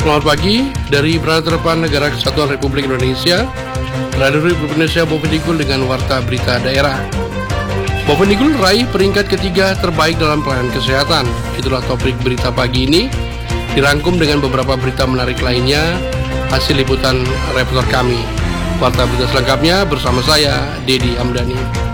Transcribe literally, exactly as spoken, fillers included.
Selamat pagi dari Berada Terdepan Negara Kesatuan Republik Indonesia. Radio Republik Indonesia Bovendigul dengan Warta Berita Daerah. Bovendigul raih peringkat ketiga terbaik dalam pelayanan kesehatan. Itulah topik berita pagi ini, dirangkum dengan beberapa berita menarik lainnya, hasil liputan reporter kami. Warta berita selengkapnya bersama saya, Dedi Hamdani.